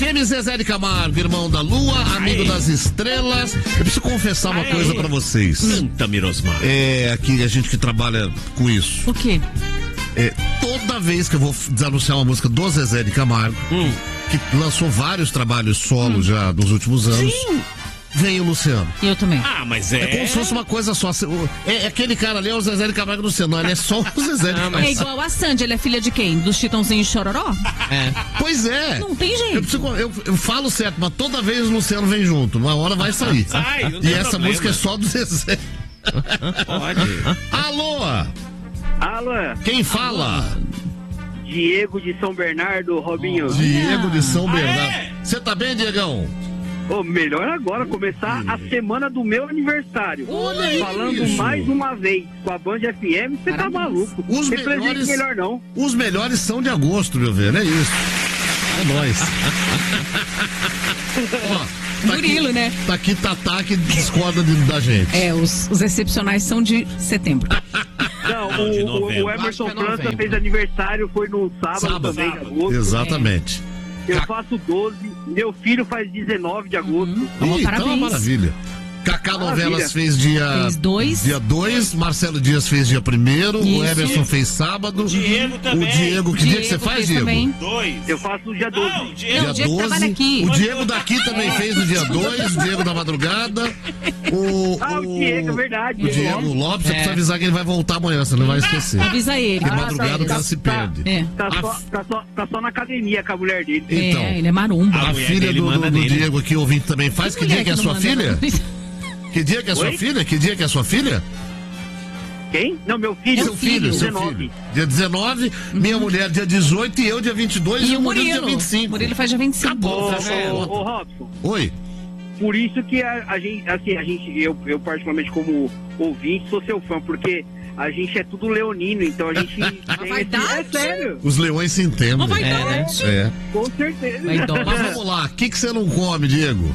FM Zezé de Camargo, irmão da lua, amigo das estrelas. Eu preciso confessar uma coisa pra vocês. Minta, Mirosmar. Aqui a gente que trabalha com isso. O quê? Toda vez que eu vou desanunciar uma música do Zezé de Camargo, que lançou vários trabalhos solo já nos últimos anos. Sim. Vem o Luciano. Eu também. Mas É como se fosse uma coisa só. Aquele cara ali é o Zezé de Camargo do Luciano. Não, ele é só o Zezé de Camargo. É igual a Sandy, ela é filha de quem? Dos Chitãozinhos de Chororó? Pois é. Não tem jeito. Eu falo certo, mas toda vez o Luciano vem junto. Uma hora vai sair. Não E tem essa problema. música é só do Zezé. Pode. Alô? Alô, Quem fala? Diego de São Bernardo, Robinho. Diego de São Bernardo. Você tá bem, Diegão? Melhor agora começar a semana do meu aniversário. Olha falando isso. mais uma vez com a Band FM, você tá maluco. Os Tem presente melhores- melhor não. Os melhores são de agosto, meu velho. É isso. É nóis. Ó, Murilo, né? Tá aqui Tatá que discorda da gente. Os excepcionais são de setembro. Não, de o novembro. Emerson Acho que é França novembro. fez aniversário, foi no sábado também, de agosto. Exatamente. Eu faço 12, meu filho faz 19 de agosto. Ih, então é uma parabéns. maravilha. Cacá Maravilha. Novelas fez dia... Fez 2. Dia 2, Marcelo Dias fez dia 1º, o Isso. Emerson fez sábado. Diego também. O Diego, que dia que você faz, fez Diego? também. 2. Eu faço dia 12. Não, Diego. Não, o Diego trabalha aqui. O Diego daqui também fez no dia 2, o Diego da madrugada. O Diego, é verdade. O Diego Lopes, você precisa avisar que ele vai voltar amanhã, você não vai esquecer. Avisa ele. Porque madrugada o cara se perde. Tá só na academia com a mulher dele. Então, Ele é maromba. a mulher filha dele manda do nele. Diego aqui, ouvinte também faz. Que dia que é a não sua manda, filha? não? Que dia que é a sua Oi? filha? Que dia que é a sua filha? Quem? Não, meu filho. Seu filho, seu 19. filho. Dia 19, minha mulher dia 18 e eu dia 22 E o Murilo dia Murilo. 25. Murilo faz dia 25. Acabou, fechou a Ô, conta. Robson, Oi. por isso que a gente, eu particularmente como ouvinte, sou seu fã, porque a gente é tudo leonino, então a gente tem vaidade? é sério, Os leões se entendem. Uma vaidade. com certeza. Vaidosa. Mas vamos lá, o que você não come, Diego?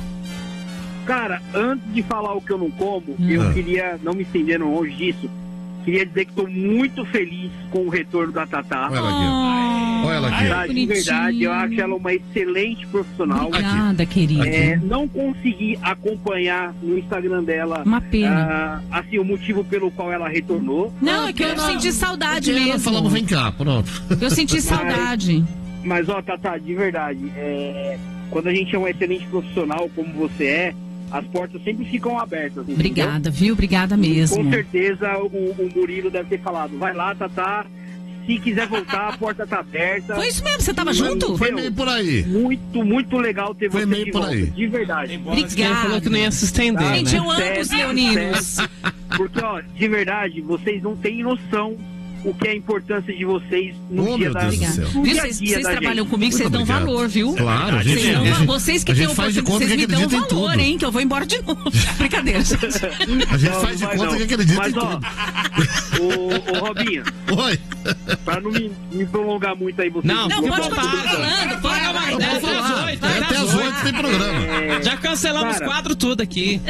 Cara, antes de falar o que eu não como, eu queria, não me estendendo longe disso, queria dizer que estou muito feliz com o retorno da Tatá. Olha ela aqui. Ó. Olha ela aqui. ó. Tá, de bonitinho. verdade, eu acho ela uma excelente profissional. Obrigada, querida. Não consegui acompanhar no Instagram dela Uma pena. assim, o motivo pelo qual ela retornou. Não, é que eu senti saudade Nós mesmo. falamos, vem cá, pronto. Eu senti saudade. Mas, ó, Tatá, de verdade, quando a gente é um excelente profissional como você é, as portas sempre ficam abertas. Entendeu? Obrigada, viu? Obrigada mesmo. Com certeza o Murilo deve ter falado, vai lá, Tatá, se quiser voltar, a porta tá aberta. Foi isso mesmo, você tava junto? Foi meio por aí. Muito, muito legal ter Foi você meio de por volta, aí. de verdade. Ele Obrigada. falou que não ia se estender, Gente, né? eu amo os leoninos. Porque, ó, de verdade, vocês não têm noção o que é a importância de vocês no Oh, dia meu da Deus do céu. no Viu? dia a Vocês dia da trabalham gente. comigo, vocês Muito dão obrigado. valor, viu? Claro, a gente, Vocês, a gente- vocês que a têm gente faz de oportunidade, conta vocês que me dão acredita em valor, tudo. hein? Que eu vou embora de novo. Brincadeira, gente. A gente Não, faz de não vai conta não. que acredita Mas, em ó, tudo. Ô, Robinho, Oi. pra não me prolongar muito aí, vocês Não, Não, fica pode à continuar vontade. falando. Fala mais, Eu né? vou Até as falar. 8, Até às 8 tem programa. Já cancelamos Cara, os quadros tudo aqui.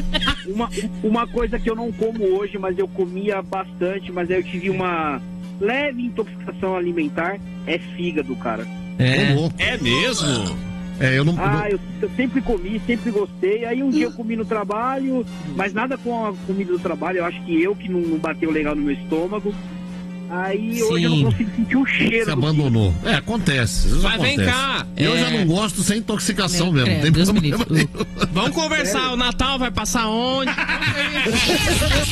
Uma coisa que eu não como hoje, mas eu comia bastante, mas aí eu tive uma leve intoxicação alimentar, é fígado, cara. Ô, louco. É mesmo? Eu não. Eu sempre comi, sempre gostei. Aí um dia eu comi no trabalho, mas nada com a comida do trabalho. Eu acho que eu que não bateu legal no meu estômago. Aí hoje eu não Sim. consigo sentir o cheiro. Se do abandonou. Acontece. Isso Mas vem acontece. cá. Eu já não gosto sem intoxicação mesmo. Não tem Deus me problema livre. nenhum. Vamos conversar. O Natal vai passar onde?